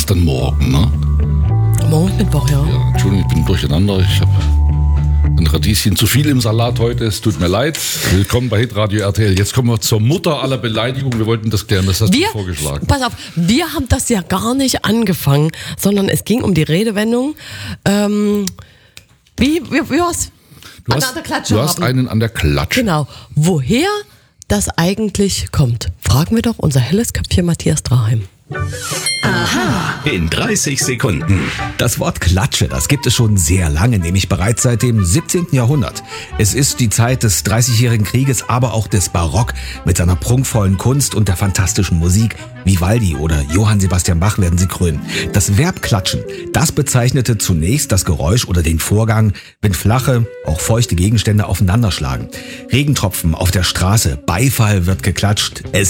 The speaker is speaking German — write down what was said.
ist dann morgen, ne? Morgen ist Mittwoch, ja. Ja, Entschuldigung, ich bin durcheinander. Ich habe ein Radieschen zu viel im Salat heute. Es tut mir leid. Willkommen bei Hitradio RTL. Jetzt kommen wir zur Mutter aller Beleidigungen. Wir wollten das klären. Das hast du vorgeschlagen. Pass auf, wir haben das ja gar nicht angefangen, sondern es ging um die Redewendung. Wie war's? Du hast einen an der Klatsche. Genau. Woher das eigentlich kommt, fragen wir doch unser helles Köpfchen Matthias Draheim. In 30 Sekunden. Das Wort Klatsche, das gibt es schon sehr lange, nämlich bereits seit dem 17. Jahrhundert. Es ist die Zeit des 30-jährigen Krieges, aber auch des Barock mit seiner prunkvollen Kunst und der fantastischen Musik. Vivaldi oder Johann Sebastian Bach werden sie krönen. Das Verb klatschen, das bezeichnete zunächst das Geräusch oder den Vorgang, wenn flache, auch feuchte Gegenstände aufeinanderschlagen. Regentropfen auf der Straße, Beifall wird geklatscht.